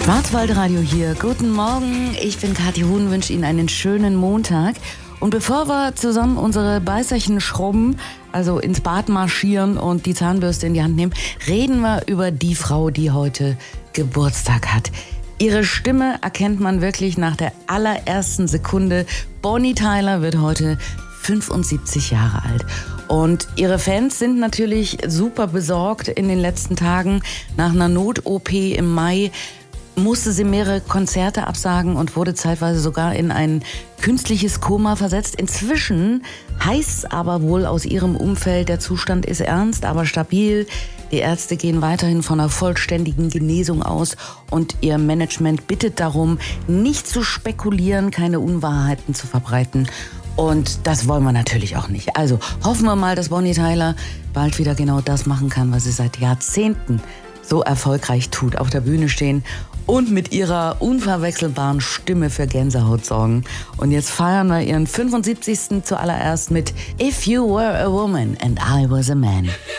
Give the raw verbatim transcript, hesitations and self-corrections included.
Schwarzwaldradio hier. Guten Morgen, ich bin Kathi Huhn, wünsche Ihnen einen schönen Montag. Und bevor wir zusammen unsere Beißerchen schrubben, also ins Bad marschieren und die Zahnbürste in die Hand nehmen, reden wir über die Frau, die heute Geburtstag hat. Ihre Stimme erkennt man wirklich nach der allerersten Sekunde. Bonnie Tyler wird heute fünfundsiebzig Jahre alt. Und ihre Fans sind natürlich super besorgt in den letzten Tagen. Nach einer Not-O P im Mai musste sie mehrere Konzerte absagen und wurde zeitweise sogar in ein künstliches Koma versetzt. Inzwischen heißt es aber wohl aus ihrem Umfeld, der Zustand ist ernst, aber stabil. Die Ärzte gehen weiterhin von einer vollständigen Genesung aus und ihr Management bittet darum, nicht zu spekulieren, keine Unwahrheiten zu verbreiten. Und das wollen wir natürlich auch nicht. Also hoffen wir mal, dass Bonnie Tyler bald wieder genau das machen kann, was sie seit Jahrzehnten so erfolgreich tut, auf der Bühne stehen und mit ihrer unverwechselbaren Stimme für Gänsehaut sorgen. Und jetzt feiern wir ihren fünfundsiebzigsten zuallererst mit If You Were a Woman and I Was a Man.